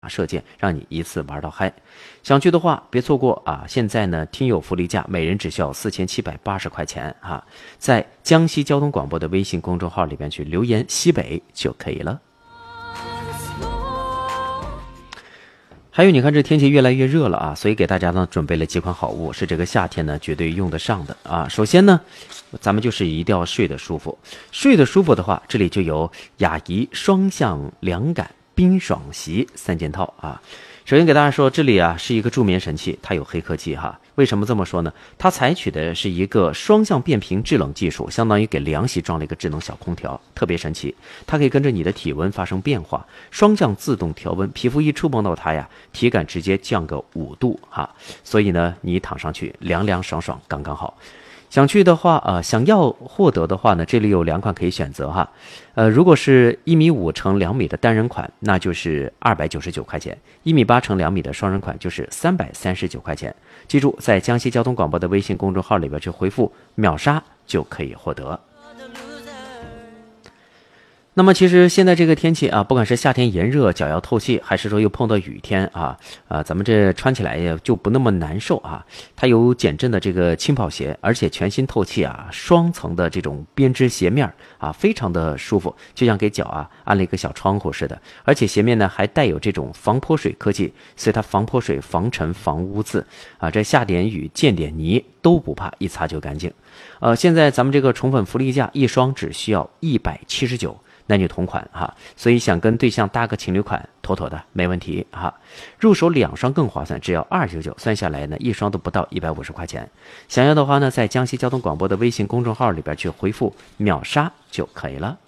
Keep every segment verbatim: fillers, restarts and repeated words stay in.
射箭，让你一次玩到嗨。想去的话，别错过啊！现在呢，听友福利价，每人只需要四千七百八十块钱啊！在江西交通广播的微信公众号里边去留言西北就可以了。还有，你看这天气越来越热了啊，所以给大家呢准备了几款好物，是这个夏天呢绝对用得上的啊。首先呢，咱们就是一定要睡得舒服，睡得舒服的话，这里就有雅怡双向凉感冰爽席三件套啊。首先给大家说，这里啊是一个助眠神器，它有黑科技哈。为什么这么说呢？它采取的是一个双向变频制冷技术，相当于给凉席装了一个智能小空调，特别神奇。它可以跟着你的体温发生变化，双向自动调温，皮肤一触碰到它呀，体感直接降个五度哈。所以呢，你躺上去凉凉爽爽，刚刚好。想去的话，呃，想要获得的话呢，这里有两款可以选择哈。呃，如果是一米五乘两米的单人款，那就是二百九十九块钱；一米八乘两米的双人款就是三百三十九块钱。记住，在江西交通广播的微信公众号里边去回复“秒杀”就可以获得。那么其实现在这个天气啊，不管是夏天炎热脚要透气，还是说又碰到雨天啊，啊，咱们这穿起来也就不那么难受啊。它有减震的这个轻跑鞋，而且全新透气啊，双层的这种编织鞋面啊，非常的舒服，就像给脚啊安了一个小窗户似的。而且鞋面呢还带有这种防泼水科技，所以它防泼水、防尘、防污渍啊，这下点雨、溅点泥都不怕，一擦就干净。呃，现在咱们这个宠粉福利价，一双只需要一百七十九。男女同款哈，所以想跟对象搭个情侣款，妥妥的没问题哈。入手两双更划算，只要二九九，算下来呢，一双都不到一百五十块钱。想要的话呢，在江西交通广播的微信公众号里边去回复秒杀就可以了。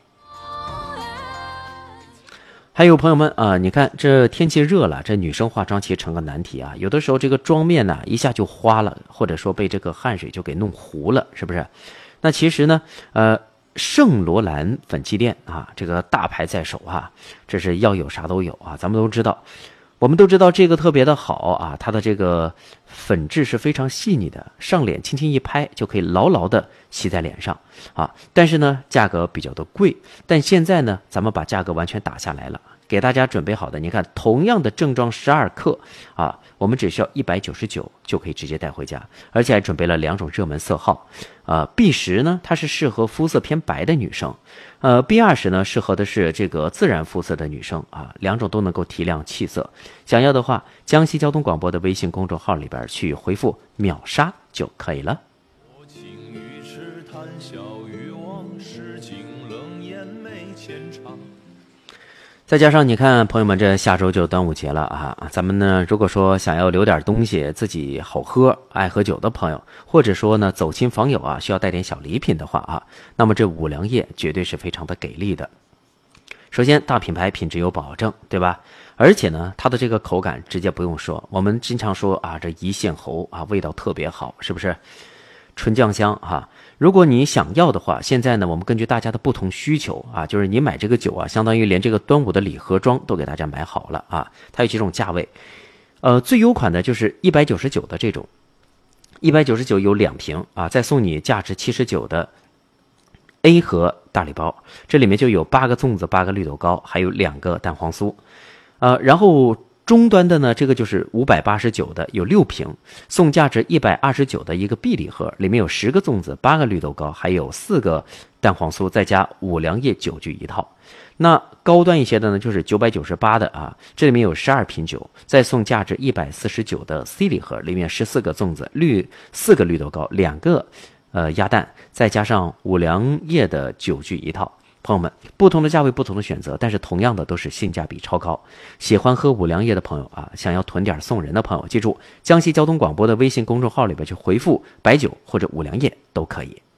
还有朋友们啊、呃，你看这天气热了，这女生化妆其实成个难题啊。有的时候这个妆面呢一下就花了，或者说被这个汗水就给弄糊了，是不是？那其实呢，呃。圣罗兰粉气垫啊，这个大牌在手啊，这是要有啥都有啊，咱们都知道，我们都知道这个特别的好啊，它的这个粉质是非常细腻的，上脸轻轻一拍就可以牢牢的吸在脸上啊。但是呢，价格比较的贵，但现在呢，咱们把价格完全打下来了。给大家准备好的，你看，同样的正装十二克啊，我们只需要一百九十九就可以直接带回家，而且还准备了两种热门色号。呃 ，B 十 呢，它是适合肤色偏白的女生，呃 ，B 二十 呢，适合的是这个自然肤色的女生啊，两种都能够提亮气色。想要的话，江西交通广播的微信公众号里边去回复“秒杀”就可以了。我情于痴，谈笑于往事，景冷眼眉浅尝。再加上你看，朋友们，这下周就端午节了啊！咱们呢，如果说想要留点东西，自己好喝、爱喝酒的朋友，或者说呢走亲访友啊，需要带点小礼品的话啊，那么这五粮液绝对是非常的给力的。首先，大品牌品质有保证，对吧？而且呢，它的这个口感直接不用说，我们经常说啊，这一线喉啊，味道特别好，是不是？纯酱香哈，如果你想要的话，现在呢，我们根据大家的不同需求啊，就是你买这个酒啊，相当于连这个端午的礼盒装都给大家买好了啊。它有几种价位，呃，最优款的就是一百九十九的这种，一百九十九有两瓶啊，再送你价值七十九的 A 盒大礼包，这里面就有八个粽子、八个绿豆糕，还有两个蛋黄酥，呃，然后。终端的呢，这个就是五百八十九的，有六瓶，送价值一百二十九的一个 B 礼盒，里面有十个粽子、八个绿豆糕，还有四个蛋黄酥，再加五粮液酒具一套。那高端一些的呢，就是九百九十八的啊，这里面有十二瓶酒，再送价值一百四十九的 C 礼盒，里面十四个粽子、绿四个绿豆糕、两个呃鸭蛋，再加上五粮液的酒具一套。朋友们，不同的价位，不同的选择，但是同样的都是性价比超高。喜欢喝五粮液的朋友啊，想要囤点送人的朋友，记住江西交通广播的微信公众号里边去回复白酒或者五粮液都可以。